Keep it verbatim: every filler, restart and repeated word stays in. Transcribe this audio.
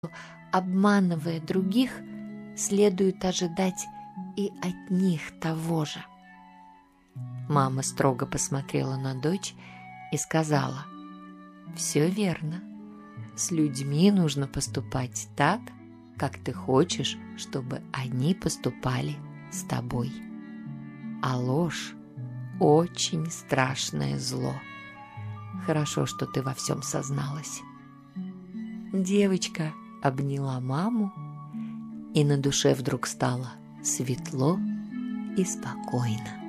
обманывая других, следует ожидать и от них того же. Мама строго посмотрела на дочь и сказала: «Все верно. С людьми нужно поступать так, как ты хочешь, чтобы они поступали с тобой. А ложь — очень страшное зло. Хорошо, что ты во всем созналась». Девочка обняла маму, и на душе вдруг стало светло и спокойно.